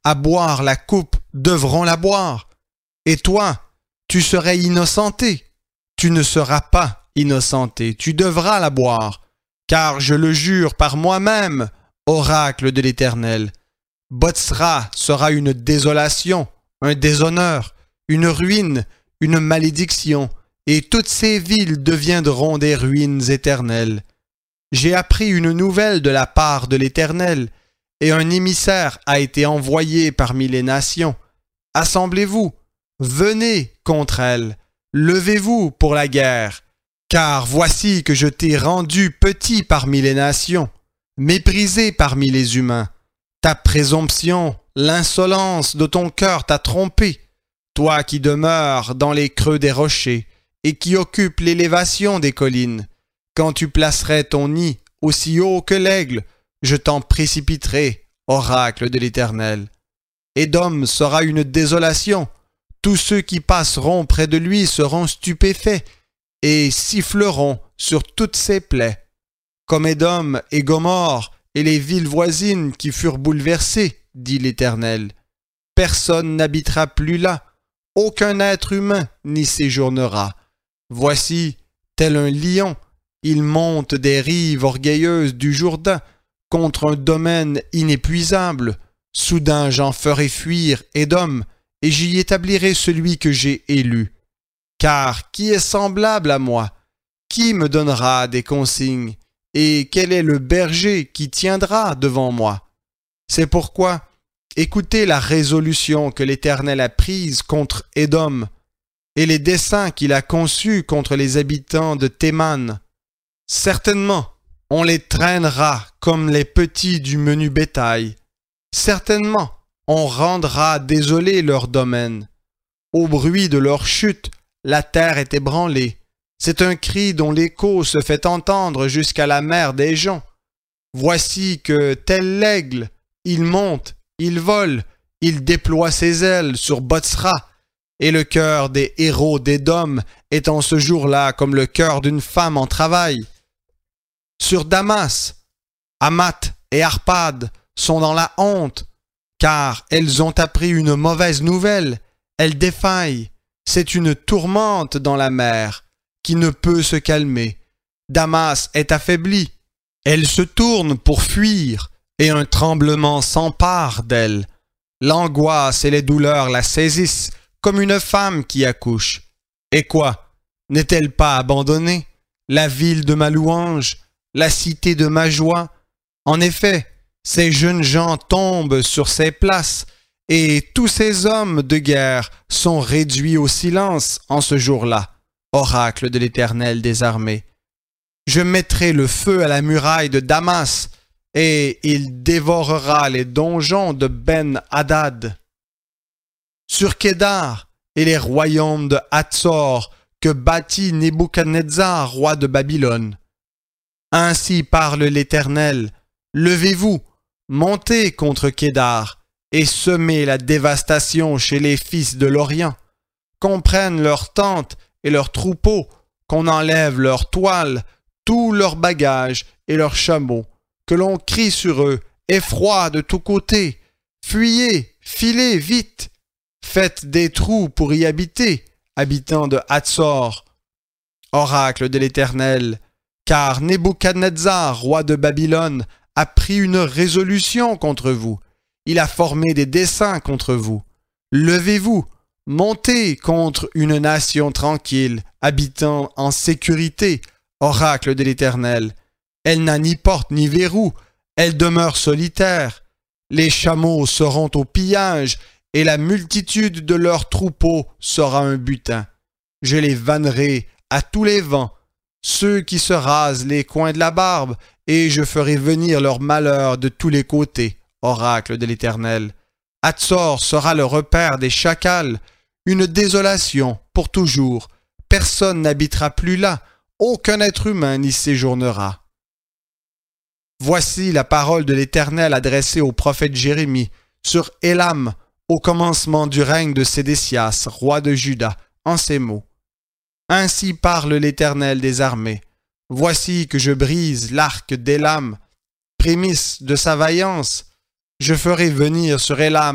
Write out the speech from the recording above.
à boire la coupe devront la boire. Et toi, tu serais innocenté. Tu ne seras pas innocenté, tu devras la boire. Car je le jure par moi-même, oracle de l'Éternel, Botsra sera une désolation, un déshonneur, une ruine, une malédiction, et toutes ces villes deviendront des ruines éternelles. J'ai appris une nouvelle de la part de l'Éternel, et un émissaire a été envoyé parmi les nations. Assemblez-vous, venez contre elles, levez-vous pour la guerre, car voici que je t'ai rendu petit parmi les nations, méprisé parmi les humains. Ta présomption, l'insolence de ton cœur t'a trompé, toi qui demeures dans les creux des rochers et qui occupes l'élévation des collines. Quand tu placerais ton nid aussi haut que l'aigle, je t'en précipiterai, oracle de l'Éternel. Édom sera une désolation, tous ceux qui passeront près de lui seront stupéfaits et siffleront sur toutes ses plaies. Comme Édom et Gomorrhe et les villes voisines qui furent bouleversées, dit l'Éternel. Personne n'habitera plus là, aucun être humain n'y séjournera. Voici, tel un lion, il monte des rives orgueilleuses du Jourdain contre un domaine inépuisable. Soudain j'en ferai fuir Édom, et j'y établirai celui que j'ai élu. Car qui est semblable à moi? Qui me donnera des consignes? Et quel est le berger qui tiendra devant moi? C'est pourquoi, écoutez la résolution que l'Éternel a prise contre Édom, et les desseins qu'il a conçus contre les habitants de Théman. Certainement, on les traînera comme les petits du menu bétail. Certainement, on rendra désolé leur domaine. Au bruit de leur chute, la terre est ébranlée. C'est un cri dont l'écho se fait entendre jusqu'à la mer des gens. Voici que, tel l'aigle, il monte, il vole, il déploie ses ailes sur Botsra, et le cœur des héros d'Édom est en ce jour-là comme le cœur d'une femme en travail. Sur Damas, Hamath et Arpad sont dans la honte, car elles ont appris une mauvaise nouvelle, elles défaillent. C'est une tourmente dans la mer qui ne peut se calmer. Damas est affaiblie, elle se tourne pour fuir, et un tremblement s'empare d'elle. L'angoisse et les douleurs la saisissent comme une femme qui accouche. Et quoi? N'est-elle pas abandonnée? La ville de ma louange, la cité de ma joie? En effet, ces jeunes gens tombent sur ces places, et tous ces hommes de guerre sont réduits au silence en ce jour-là, oracle de l'Éternel des armées. Je mettrai le feu à la muraille de Damas, et il dévorera les donjons de Ben-Hadad. Sur Kédar et les royaumes de Hatzor que bâtit Nebuchadnezzar, roi de Babylone. Ainsi parle l'Éternel, levez-vous, montez contre Kédar, et semez la dévastation chez les fils de l'Orient, qu'on prenne leurs tentes et leurs troupeaux, qu'on enlève leurs toiles, tous leurs bagages et leurs chameaux, que l'on crie sur eux, effroi de tous côtés, fuyez, filez vite, faites des trous pour y habiter, habitants de Hatzor. Oracle de l'Éternel, car Nebuchadnezzar, roi de Babylone, a pris une résolution contre vous. Il a formé des desseins contre vous. Levez-vous, montez contre une nation tranquille, habitant en sécurité, oracle de l'Éternel. Elle n'a ni porte ni verrou, elle demeure solitaire. Les chameaux seront au pillage, et la multitude de leurs troupeaux sera un butin. Je les vannerai à tous les vents, ceux qui se rasent les coins de la barbe, et je ferai venir leur malheur de tous les côtés, oracle de l'Éternel. Hatzor sera le repère des chacals, une désolation pour toujours. Personne n'habitera plus là, aucun être humain n'y séjournera. Voici la parole de l'Éternel adressée au prophète Jérémie sur Élam au commencement du règne de Sédécias, roi de Juda, en ces mots. Ainsi parle l'Éternel des armées. Voici que je brise l'arc d'Élam, prémisse de sa vaillance. Je ferai venir sur Élam